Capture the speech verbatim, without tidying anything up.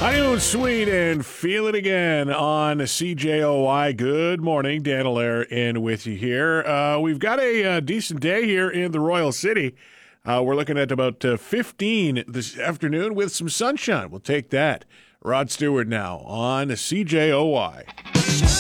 Honeymoon Suite and Feel It Again on C J O Y. Good morning. Dan Allaire in with you here. Uh, we've got a uh, decent day here in the Royal City. Uh, we're looking at about uh, fifteen this afternoon with some sunshine. We'll take that. Rod Stewart now on C J O Y.